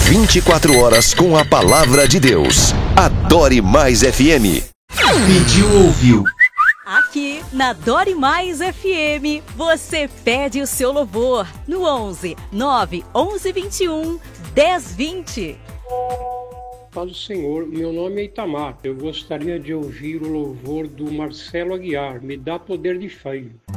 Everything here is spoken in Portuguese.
24 horas com a palavra de Deus. Adore Mais FM. Pediu, ouviu. Aqui na Adore Mais FM, você pede o seu louvor no 11 9 11 21 10 20. Paz do Senhor, meu nome é Itamar. Eu gostaria de ouvir o louvor do Marcelo Aguiar. Me dá poder de fé.